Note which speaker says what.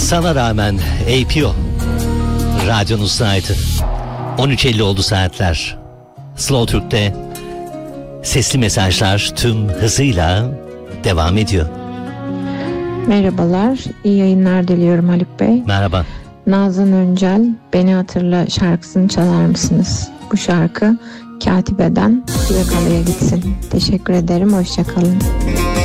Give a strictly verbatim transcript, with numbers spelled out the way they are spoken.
Speaker 1: Sana rağmen A P O radyonuzaydı. on üç elli oldu saatler. Slow Türk'te sesli mesajlar tüm hızıyla devam ediyor.
Speaker 2: Merhabalar, iyi yayınlar diliyorum Haluk Bey.
Speaker 1: Merhaba.
Speaker 2: Nazan Öncel, Beni Hatırla şarkısını çalar mısınız? Bu şarkı Katibe'den Yakalaya gitsin. Teşekkür ederim, hoşça kalın.